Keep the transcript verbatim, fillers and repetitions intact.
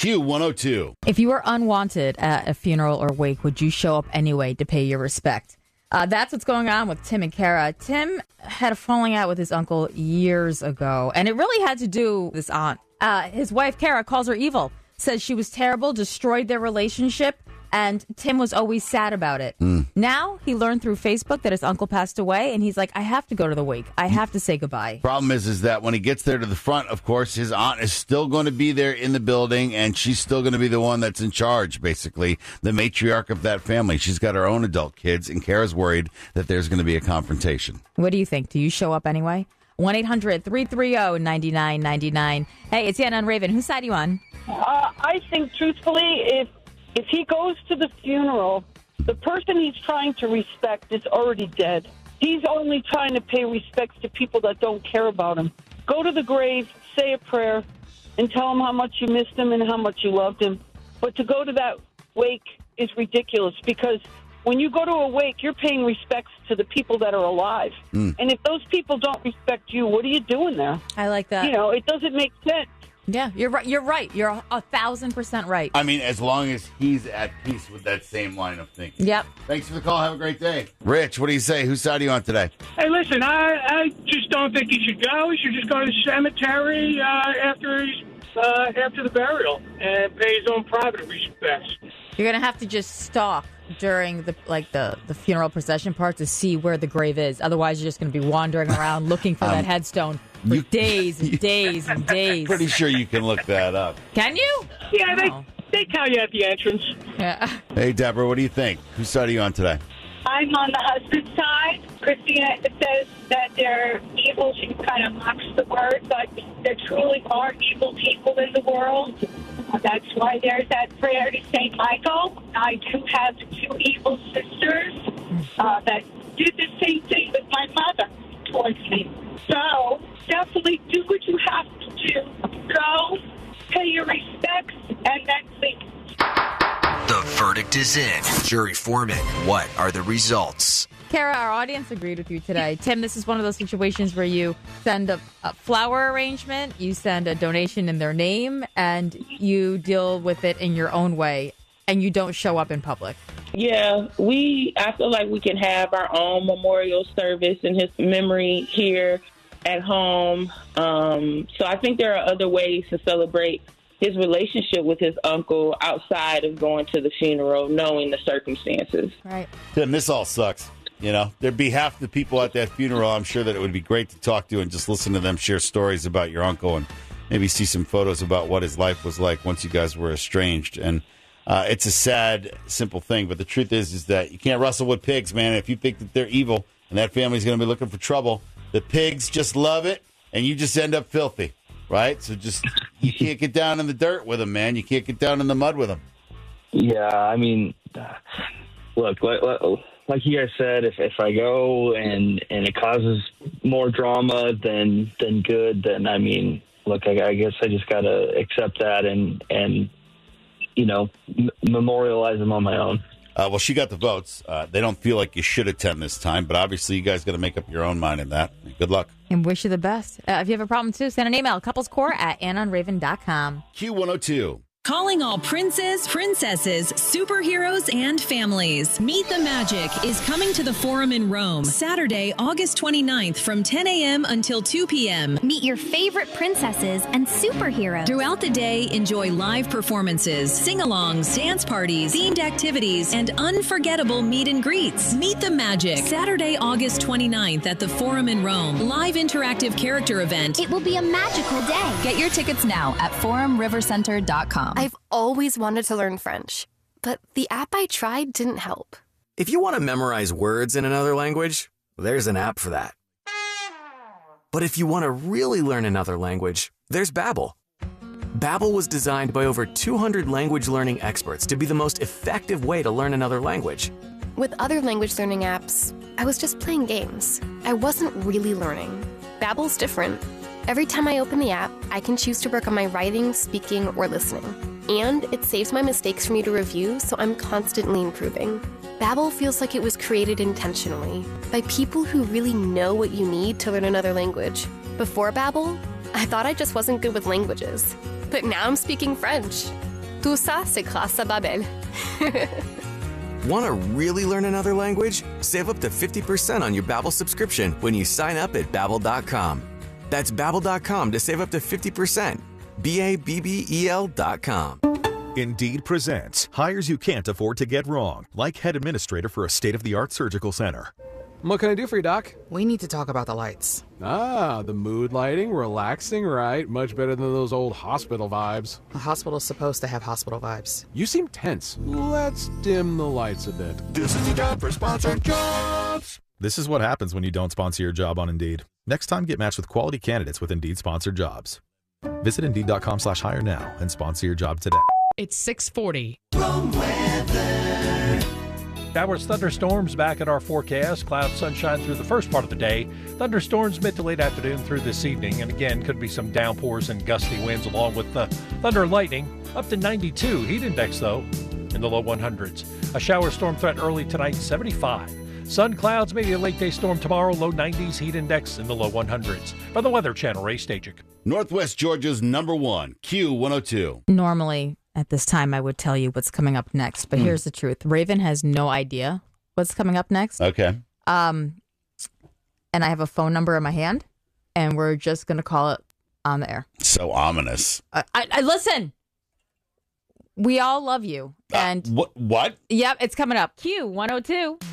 Q one oh two. If you were unwanted at a funeral or wake, would you show up anyway to pay your respect? Uh, that's what's going on with Tim and Kara. Tim had a falling out with his uncle years ago, and it really had to do with his aunt. Uh, his wife, Kara, calls her evil, says she was terrible, destroyed their relationship, and Tim was always sad about it. Mm. Now, he learned through Facebook that his uncle passed away, and he's like, I have to go to the wake. I have to say goodbye. Problem is, is that when he gets there to the front, of course, his aunt is still going to be there in the building, and she's still going to be the one that's in charge, basically, the matriarch of that family. She's got her own adult kids, and Kara's worried that there's going to be a confrontation. What do you think? Do you show up anyway? one eight hundred three three zero nine nine nine nine. Hey, it's Anna and Raven. Whose side are you on? Uh, I think, truthfully, if if he goes to the funeral, the person he's trying to respect is already dead. He's only trying to pay respects to people that don't care about him. Go to the grave, say a prayer, and tell him how much you missed him and how much you loved him. But to go to that wake is ridiculous, because when you go to a wake, you're paying respects to the people that are alive. Mm. And if those people don't respect you, what are you doing there? I like that. You know, it doesn't make sense. Yeah, you're right. You're right. You're a, a thousand percent right. I mean, as long as he's at peace with that same line of thinking. Yep. Thanks for the call. Have a great day. Rich, what do you say? Whose side are you on today? Hey, listen, I, I just don't think he should go. He should just go to the cemetery uh, after he's, uh, after the burial and pay his own private respects. You're gonna have to just stalk during the like the, the funeral procession part to see where the grave is. Otherwise, you're just gonna be wandering around looking for um, that headstone for you, days and days and days. Pretty sure you can look that up. Can you? Yeah, they oh. they tell you at the entrance. Yeah. Hey, Deborah, what do you think? Whose side are you on today? I'm on the husband's side. Christina says that they're evil. She kind of mocks the word, but there truly are evil people in the world. That's why there's that prayer to Saint Michael. I do have two evil sisters uh, that did the same thing with my mother towards me. So definitely do what you have to do. Go, pay your respects, and then leave. The verdict is in. Jury foreman, what are the results? Kara, our audience agreed with you today. Tim, this is one of those situations where you send a, a flower arrangement, you send a donation in their name, and you deal with it in your own way, and you don't show up in public. Yeah, we. I feel like we can have our own memorial service in his memory here at home. Um, so I think there are other ways to celebrate his relationship with his uncle outside of going to the funeral, knowing the circumstances. Right. Tim, this all sucks. You know, there'd be half the people at that funeral. I'm sure that it would be great to talk to and just listen to them share stories about your uncle and maybe see some photos about what his life was like once you guys were estranged. And uh, it's a sad, simple thing. But the truth is, is that you can't wrestle with pigs, man. If you think that they're evil and that family's going to be looking for trouble, the pigs just love it and you just end up filthy. Right? So just, you can't get down in the dirt with them, man. You can't get down in the mud with them. Yeah, I mean, look, like, like you guys said, if, if I go and, and it causes more drama than than good, then, I mean, look, I, I guess I just got to accept that and, and you know, m- memorialize them on my own. Uh, well, she got the votes. Uh, they don't feel like you should attend this time, but obviously you guys got to make up your own mind in that. Good luck. And wish you the best. Uh, if you have a problem, too, send an email, couplescore at anna and raven dot com. Q one oh two. Calling all princes, princesses, superheroes, and families. Meet the Magic is coming to the Forum in Rome, Saturday, August twenty-ninth from ten a.m. until two p.m. Meet your favorite princesses and superheroes. Throughout the day, enjoy live performances, sing-alongs, dance parties, themed activities, and unforgettable meet and greets. Meet the Magic, Saturday, August twenty-ninth at the Forum in Rome. Live interactive character event. It will be a magical day. Get your tickets now at forum river center dot com. I've always wanted to learn French, but the app I tried didn't help. If you want to memorize words in another language, there's an app for that. But if you want to really learn another language, there's Babbel. Babbel was designed by over two hundred language learning experts to be the most effective way to learn another language. With other language learning apps, I was just playing games. I wasn't really learning. Babbel's different. Every time I open the app, I can choose to work on my writing, speaking, or listening. And it saves my mistakes for me to review, so I'm constantly improving. Babbel feels like it was created intentionally by people who really know what you need to learn another language. Before Babbel, I thought I just wasn't good with languages. But now I'm speaking French. Tout ça, c'est grâce à Babbel. Want to really learn another language? Save up to fifty percent on your Babbel subscription when you sign up at babbel dot com. That's babbel dot com to save up to fifty percent. B A B B E L dot com. Indeed presents hires you can't afford to get wrong, like head administrator for a state-of-the-art surgical center. What can I do for you, Doc? We need to talk about the lights. Ah, the mood lighting, relaxing, right? Much better than those old hospital vibes. A hospital's supposed to have hospital vibes. You seem tense. Let's dim the lights a bit. This is the job for sponsored jobs. This is what happens when you don't sponsor your job on Indeed. Next time, get matched with quality candidates with Indeed sponsored jobs. Visit Indeed dot com slash hire now and sponsor your job today. It's six forty. Showers, thunderstorms back in our forecast. Cloud, sunshine through the first part of the day. Thunderstorms mid to late afternoon through this evening. And again, could be some downpours and gusty winds along with the thunder and lightning. Up to ninety-two. Heat index, though, in the low hundreds. A shower storm threat early tonight, seventy-five. Sun, clouds, maybe a late day storm tomorrow. Low nineties. Heat index in the low hundreds. From the Weather Channel, Ray Stajic. Northwest Georgia's number one, Q one oh two. Normally, at this time, I would tell you what's coming up next, but mm. here's the truth. Raven has no idea what's coming up next. Okay. Um, and I have a phone number in my hand, and we're just going to call it on the air. So ominous. I, I, I listen. We all love you. And uh, what? What? Yep, it's coming up. Q one oh two.